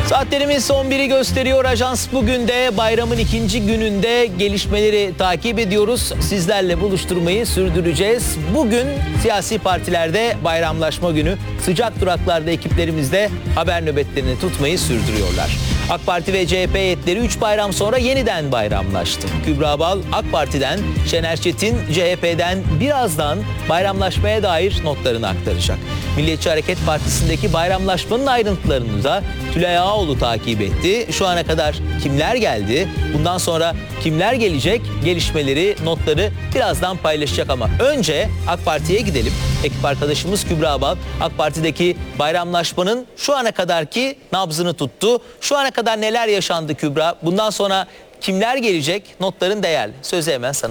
Saatlerimiz 11'i gösteriyor. Ajans bugün de bayramın ikinci gününde gelişmeleri takip ediyoruz. Sizlerle buluşturmayı sürdüreceğiz. Bugün siyasi partilerde bayramlaşma günü. Sıcak duraklarda ekiplerimiz de haber nöbetlerini tutmayı sürdürüyorlar. AK Parti ve CHP heyetleri 3 bayram sonra yeniden bayramlaştı. Kübra Bal AK Parti'den, Şener Çetin CHP'den birazdan bayramlaşmaya dair notlarını aktaracak. Milliyetçi Hareket Partisi'ndeki bayramlaşmanın ayrıntılarını da Tülay Ağaoğlu takip etti. Şu ana kadar kimler geldi? Bundan sonra kimler gelecek? Gelişmeleri, notları birazdan paylaşacak ama önce AK Parti'ye gidelim. Ekip arkadaşımız Kübra Bal AK Parti'deki bayramlaşmanın şu ana kadarki nabzını tuttu. Şu ana kadar neler yaşandı Kübra? Bundan sonra kimler gelecek? Notların değerli. Sözü hemen sana.